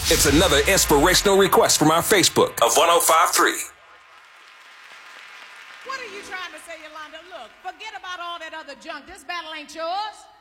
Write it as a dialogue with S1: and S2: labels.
S1: It's another inspirational request from our Facebook of 1053.
S2: What are you trying to say, Yolanda? Look, forget about all that other junk. This battle ain't yours.